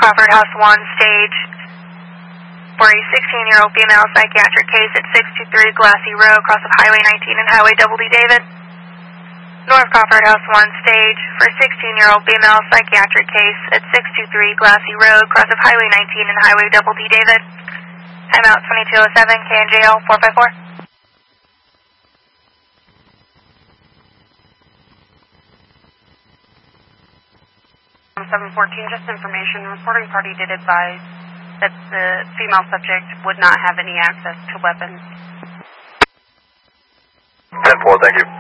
Crawford House 1, stage for a 16-year-old female psychiatric case at 623 Glassy Road, cross of Highway 19 and Highway Double D, David. North Crawford House 1, stage for a 16-year-old female psychiatric case at 623 Glassy Road, cross of Highway 19 and Highway Double D, David. Timeout 2207, KNJL 454. 714, just information. The reporting party did advise that the female subject would not have any access to weapons. 10-4, thank you.